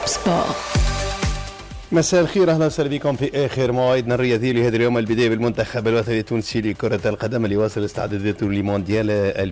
توب سبور. مساء الخير، اهلا وسهلا بكم في اخر مواعيدنا الرياضيه لهذا اليوم. البدايه بالمنتخب الوطني التونسي لكره القدم اللي واصل استعداداته لمونديال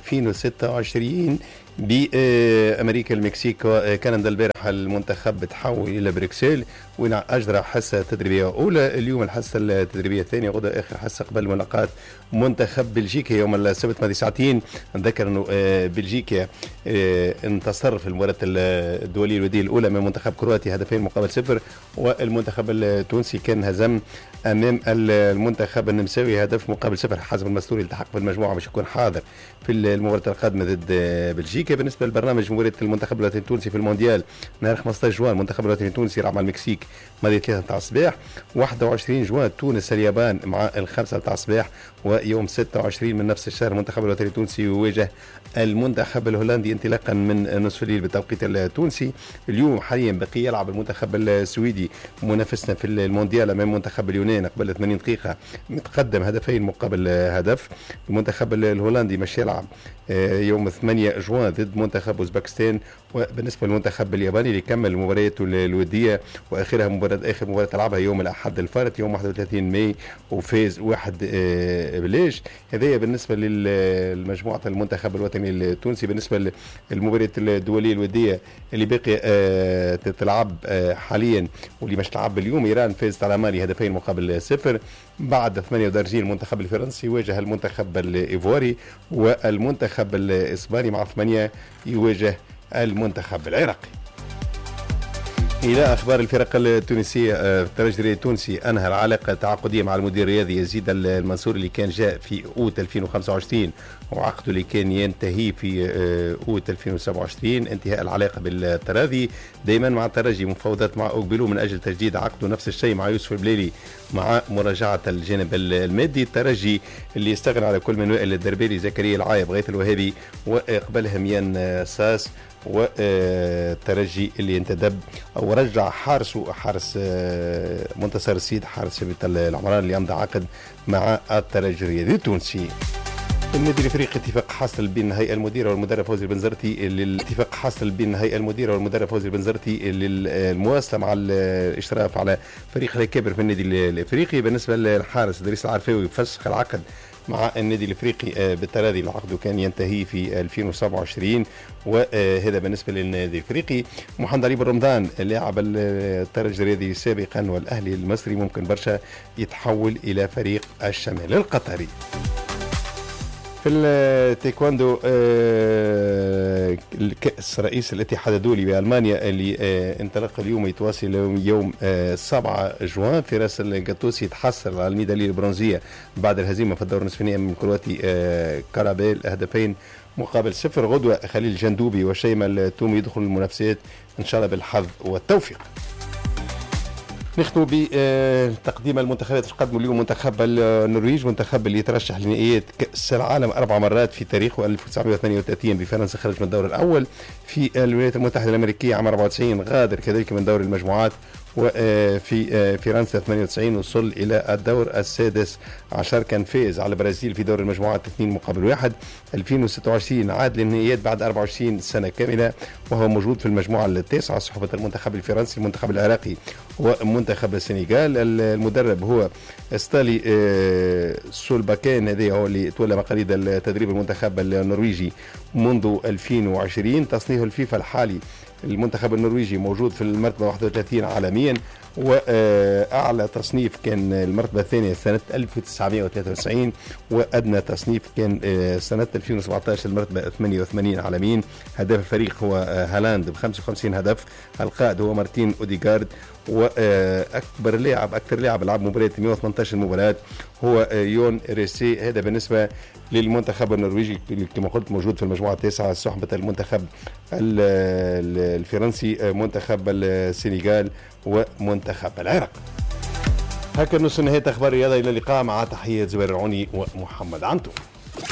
2026 بامريكا المكسيك وكندا. البارح المنتخب تحول الى بروكسل وين اجرى حصه تدريبيه اولى، اليوم الحصه التدريبيه الثانيه، غدا اخر حصه قبل ملاقاه منتخب بلجيكا يوم السبت ماضي ساعتين. نذكر انه بلجيكا انتصر في المباراه الدوليه الوديه الاولى من منتخب كرواتيا هدفين مقابل صفر، والمنتخب التونسي كان هزم امام المنتخب النمساوي هدف مقابل صفر. حازم المستوري التحق في المجموعه باش يكون حاضر في المباراه القادمه ضد بلجيكا. بالنسبه للبرنامج مباراه المنتخب الوطني التونسي في المونديال نهار 15 جوان المنتخب الوطني التونسي يلعب مع المكسيك ماضي 3 تاع الصباح، 21 جوان تونس اليابان مع الخمسة تاع الصباح، ويوم 26 من نفس الشهر المنتخب الوطني التونسي يواجه المنتخب الهولندي انطلاقا من نصف الليل بالتوقيت التونسي. اليوم حاليا بقي يلعب المنتخب السويدي منافسنا في المونديال امام منتخب اليونان قبل 80 دقيقه متقدم هدفين مقابل هدف. المنتخب الهولندي مش يلعب يوم 8 جوان ضد منتخب اوزبكستان. وبالنسبه للمنتخب الياباني اللي كمل مبارياته الوديه واخر مباراه لعبها يوم الاحد الفارط يوم 31 ماي وفاز 1 بلاش. هذه بالنسبه للمجموعه المنتخب الوطني التونسي. بالنسبه للمباريات الدوليه الوديه اللي باقي تلعب حاليا واللي مش تلعب اليوم، ايران فازت على مالي هدفين مقابل صفر. بعد 38 المنتخب الفرنسي يواجه المنتخب الايفواري، والمنتخب الاسباني مع 8 يواجه المنتخب العراقي. إلى أخبار الفرق التونسية. الترجي التونسي أنهى العلاقة التعاقدية مع المدير الرياضي يزيد المنصور اللي كان جاء في أوت 2025 وعقده اللي كان ينتهي في أوت 2027. انتهاء العلاقة بالتراضي دائما مع الترجي. مفاوضات مع أوكبيلو من أجل تجديد عقده، نفس الشيء مع يوسف البليلي مع مراجعة الجانب المادي. الترجي اللي يستغنى على كل من وائل الدربيلي، زكريا العايب، غيث الوهابي، وقبلهم يان ساس. والترجي اللي انتدب او رجع حارس منتصر السيد، حارس شبيبة العمران اللي امضى عقد مع الترجي الرياضي التونسي. النادي الافريقي اتفاق حاصل بين الهيئه المديره والمدرب فوزي البنزرتي للمواصله مع الاشراف على فريق الكبر في النادي الافريقي. بالنسبه للحارس ادريس العرفاوي فسخ العقد مع النادي الافريقي بالتراضي، العقد كان ينتهي في 2027 وهذا بالنسبه للنادي الافريقي. محمد علي بن رمضان لاعب الترجي الرياضي سابقا والاهلي المصري ممكن برشا يتحول الى فريق الشمال القطري. في التايكواندو الكأس رئيس الاتحاد الدولي بألمانيا اللي انطلق اليوم يتواصل يوم 7 جوان. فراس القطوسي تحصل على الميدالية البرونزية بعد الهزيمة في الدور نصف النهائي من كرواتي كارابيل هدفين مقابل صفر. غدوة خليل جندوبي وشيماء التومي يدخلوا المنافسات ان شاء الله بالحظ والتوفيق. نختم بتقديم المنتخبات. قدموا اليوم منتخب النرويج، منتخب اللي يترشح لنهائيات كأس العالم 4 مرات في تاريخه. 1938 بفرنسا خرج من الدور الأول، في الولايات المتحدة الأمريكية عام 94 غادر كذلك من دور المجموعات، وفي فرنسا 98 وصل إلى الدور السادس عشر، كان فاز على البرازيل في دور المجموعات 2 مقابل 1. 2026 عاد للنهائيات بعد 24 سنة كاملة وهو موجود في المجموعة التاسعة صحبة المنتخب الفرنسي، المنتخب العراقي ومنتخب السنغال. المدرب هو ستالي سولباكان، هذا هو اللي تولى مقاليد التدريب المنتخب النرويجي منذ 2020. تصنيف الفيفا الحالي المنتخب النرويجي موجود في المرتبة 31 عالميا، وأعلى تصنيف كان المرتبة الثانية سنة 1993، وأدنى تصنيف كان سنة 2017 المرتبة 88 عالميا. هداف الفريق هو هالاند ب55 هدف، القائد هو مارتين أوديغارد، وأكثر لاعب لعب مباريات 118 مباراة هو يون ريسي. هذا بالنسبة للمنتخب النرويجي اللي كما قلت موجود في المجموعة التاسعة صحبة المنتخب الفرنسي، منتخب السنغال ومنتخب العراق. هكذا نصل نهاية أخبار الرياضة، إلى اللقاء، مع تحية زبير العوني ومحمد عنتو.